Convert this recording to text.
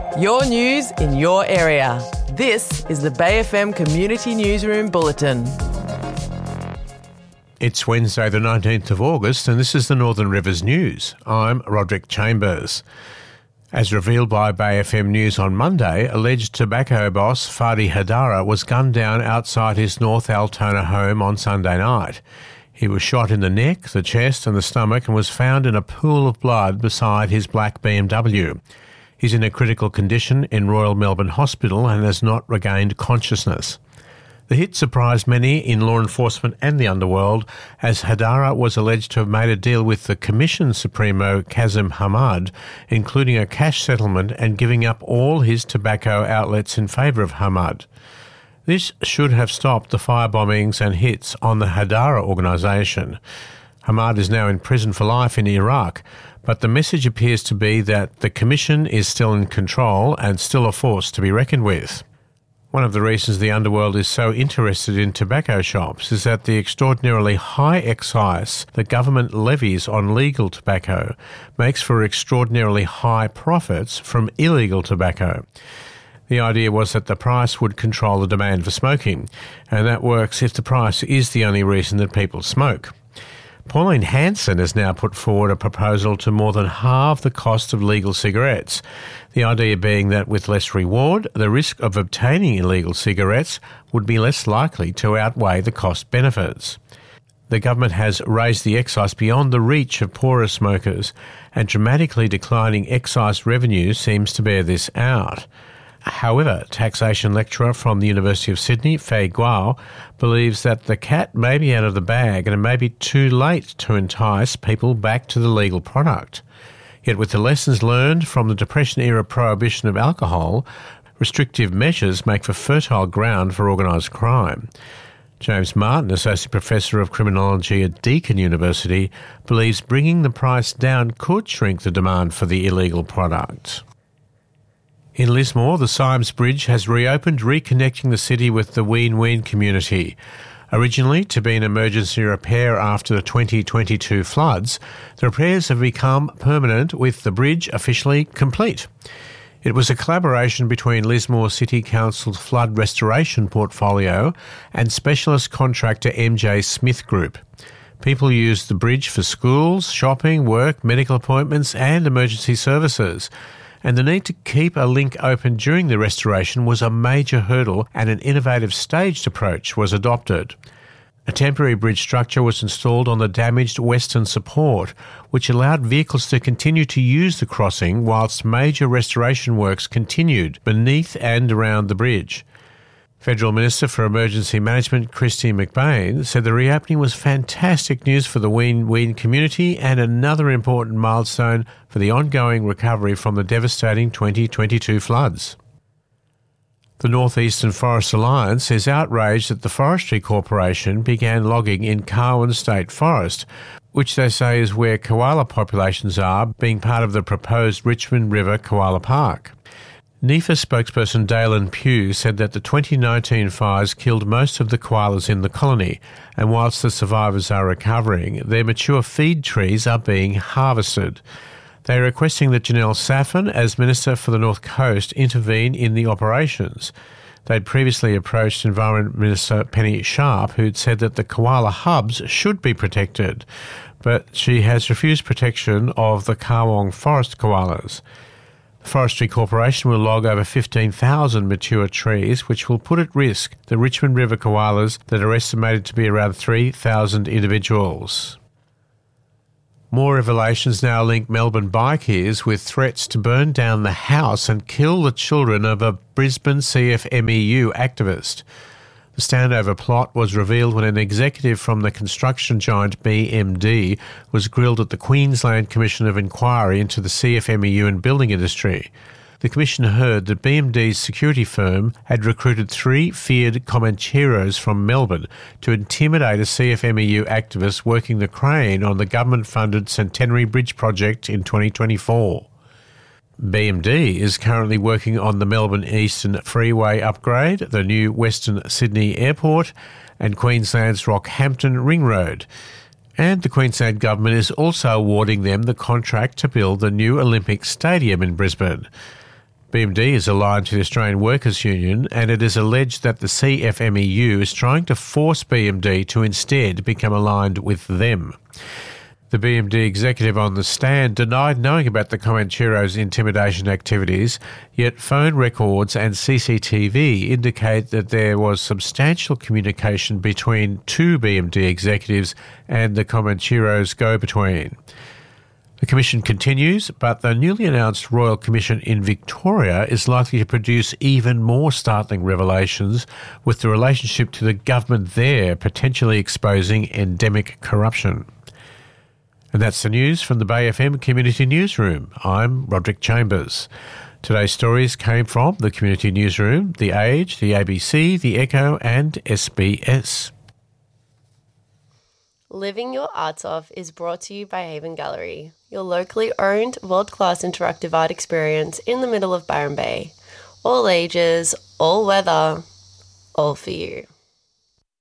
Your news in your area. This is the Bay FM Community Newsroom Bulletin. It's Wednesday the 19th of August and this is the Northern Rivers News. I'm Roderick Chambers. As revealed by Bay FM News on Monday, alleged tobacco boss Fadi Haidara was gunned down outside his North Altona home on Sunday night. He was shot in the neck, the chest and the stomach and was found in a pool of blood beside his black BMW. He's in a critical condition in Royal Melbourne Hospital and has not regained consciousness. The hit surprised many in law enforcement and the underworld, as Haidara was alleged to have made a deal with the Commission Supremo Kazim Hamad, including a cash settlement and giving up all his tobacco outlets in favour of Hamad. This should have stopped the firebombings and hits on the Haidara organisation. Hamad is now in prison for life in Iraq, but the message appears to be that the Commission is still in control and still a force to be reckoned with. One of the reasons the underworld is so interested in tobacco shops is that the extraordinarily high excise the government levies on legal tobacco makes for extraordinarily high profits from illegal tobacco. The idea was that the price would control the demand for smoking, and that works if the price is the only reason that people smoke. Pauline Hanson has now put forward a proposal to more than halve the cost of legal cigarettes, the idea being that with less reward, the risk of obtaining illegal cigarettes would be less likely to outweigh the cost benefits. The government has raised the excise beyond the reach of poorer smokers, and dramatically declining excise revenue seems to bear this out. However, taxation lecturer from the University of Sydney, Fei Guo, believes that the cat may be out of the bag and it may be too late to entice people back to the legal product. Yet with the lessons learned from the Depression-era prohibition of alcohol, restrictive measures make for fertile ground for organised crime. James Martin, Associate Professor of Criminology at Deakin University, believes bringing the price down could shrink the demand for the illegal product. In Lismore, the Symes Bridge has reopened, reconnecting the city with the Ween community. Originally to be an emergency repair after the 2022 floods, the repairs have become permanent with the bridge officially complete. It was a collaboration between Lismore City Council's flood restoration portfolio and specialist contractor MJ Smith Group. People used the bridge for schools, shopping, work, medical appointments and emergency services. And the need to keep a link open during the restoration was a major hurdle, and an innovative staged approach was adopted. A temporary bridge structure was installed on the damaged western support, which allowed vehicles to continue to use the crossing whilst major restoration works continued beneath and around the bridge. Federal Minister for Emergency Management Kristy McBain said the reopening was fantastic news for the Ween community and another important milestone for the ongoing recovery from the devastating 2022 floods. The North Eastern Forest Alliance is outraged that the Forestry Corporation began logging in Carwin State Forest, which they say is where koala populations are, being part of the proposed Richmond River Koala Park. NEFA spokesperson Dalen Pugh said that the 2019 fires killed most of the koalas in the colony, and whilst the survivors are recovering, their mature feed trees are being harvested. They are requesting that Janelle Saffin, as Minister for the North Coast, intervene in the operations. They'd previously approached Environment Minister Penny Sharp, who'd said that the koala hubs should be protected, but she has refused protection of the Karwong forest koalas. The Forestry Corporation will log over 15,000 mature trees, which will put at risk the Richmond River koalas that are estimated to be around 3,000 individuals. More revelations now link Melbourne bikiers with threats to burn down the house and kill the children of a Brisbane CFMEU activist. The standover plot was revealed when an executive from the construction giant BMD was grilled at the Queensland Commission of Inquiry into the CFMEU and building industry. The Commission heard that BMD's security firm had recruited 3 feared Comancheros from Melbourne to intimidate a CFMEU activist working the crane on the government-funded Centenary Bridge project in 2024. BMD is currently working on the Melbourne Eastern Freeway upgrade, the new Western Sydney Airport and Queensland's Rockhampton Ring Road. And the Queensland Government is also awarding them the contract to build the new Olympic Stadium in Brisbane. BMD is aligned to the Australian Workers' Union, and it is alleged that the CFMEU is trying to force BMD to instead become aligned with them. The BMD executive on the stand denied knowing about the Comancheros' intimidation activities, yet phone records and CCTV indicate that there was substantial communication between two BMD executives and the Comancheros' go-between. The commission continues, but the newly announced Royal Commission in Victoria is likely to produce even more startling revelations, with the relationship to the government there potentially exposing endemic corruption. And that's the news from the Bay FM Community Newsroom. I'm Roderick Chambers. Today's stories came from the Community Newsroom, The Age, the ABC, The Echo and SBS. Living Your Arts Off is brought to you by Haven Gallery, your locally owned, world-class interactive art experience in the middle of Byron Bay. All ages, all weather, all for you.